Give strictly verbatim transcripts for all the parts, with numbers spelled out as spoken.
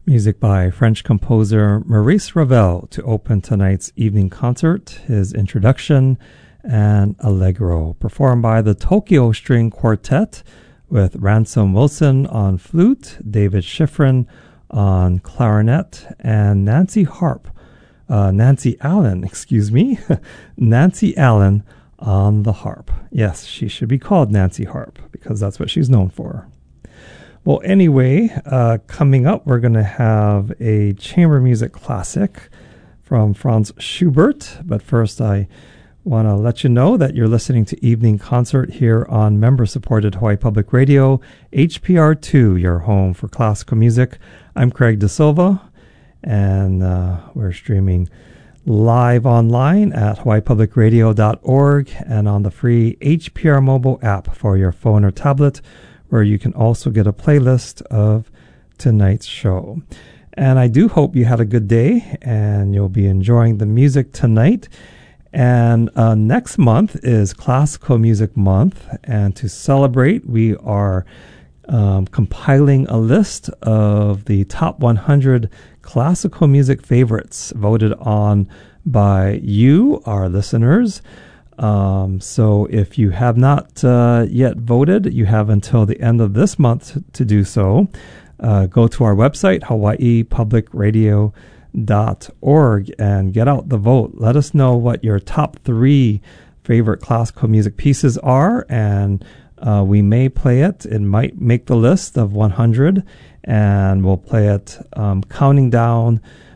Music by French composer Maurice Ravel to open tonight's evening concert, his introduction, and Allegro, performed by the Tokyo String Quartet with Ransom Wilson on flute, David Schifrin on clarinet, and Nancy Harp, uh, Nancy Allen, excuse me, Nancy Allen on the harp. Yes, she should be called Nancy Harp because that's what she's known for. Well, anyway, uh, coming up, we're going to have a chamber music classic from Franz Schubert. But first, I want to let you know that you're listening to Evening Concert here on member-supported Hawaii Public Radio, H P R two, your home for classical music. I'm Craig De Silva, and uh, we're streaming live online at hawaii public radio dot org and on the free H P R mobile app for your phone or tablet, where you can also get a playlist of tonight's show. And I do hope you had a good day and you'll be enjoying the music tonight. And uh, next month is Classical Music Month. And to celebrate, we are um, compiling a list of the top one hundred classical music favorites voted on by you, our listeners. Um, so if you have not uh, yet voted, you have until the end of this month to do so. Uh, go to our website, hawaii public radio dot org, and get out the vote. Let us know what your top three favorite classical music pieces are, and uh, we may play it. It might make the list of one hundred, and we'll play it um, counting down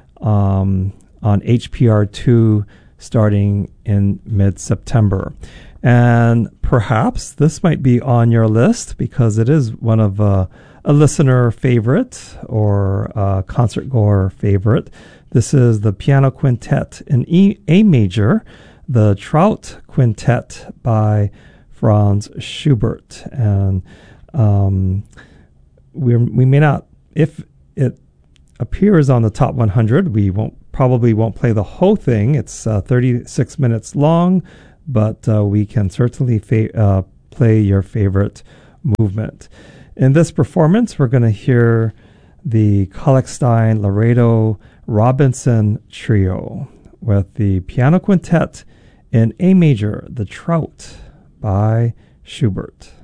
um, on H P R two starting in mid-September. And perhaps this might be on your list because it is one of uh, a listener favorite or a concert goer favorite. This is the piano quintet in E- A major, the Trout Quintet by Franz Schubert. And um, we we may not, if it appears on the top one hundred, we won't probably won't play the whole thing. It's uh, thirty-six minutes long, but uh, we can certainly fa- uh, play your favorite movement. In this performance, we're going to hear the Kalkstein Laredo Robinson Trio with the piano quintet in A major, the Trout by Schubert.